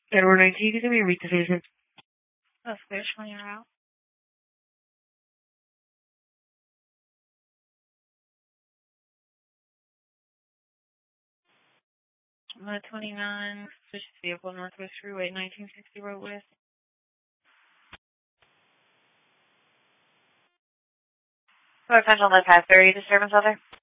Edward 19, give me a read decision. That's clear, 20 route. I'm at 29, switch vehicle, Northwest Freeway, 1960 Road West. Potential left 530, disturbance out there?